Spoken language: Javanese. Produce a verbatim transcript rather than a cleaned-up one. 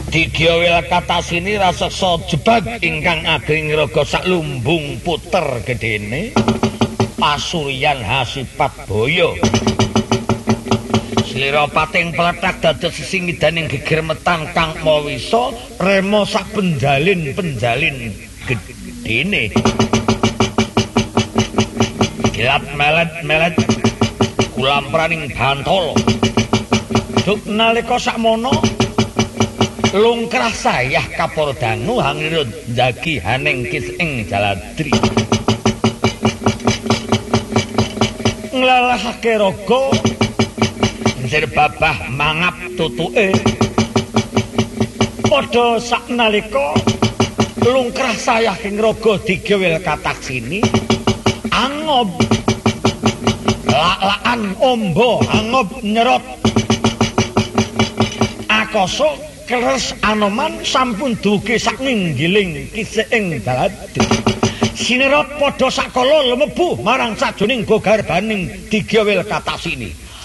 Digyawil katasini raseksa jebag ingkang ageng raga sak lumbung puter gedene pasuryan hasipat boyo slira pating peletak dados sesinggidaning geger metang kang mawisa remo sak penjalin-penjalin gedene gelap melet-melet kulampraning bantala duk nalika sakmono lungkrah sayah Kapordanu hangirut ndagi haning kis ing Jaladri nglalahake raga njir babah mangap tutuke padha saknalika lungkrah sayah ing raga digewil kataksini angob lak-lakan ombo angob nyerot akasa keres Anoman sampun dugi sak ninggiling kisih ing Jaladri sinerot padha sakala lemebu marang sajroning gogarbaning Digyawil Katasini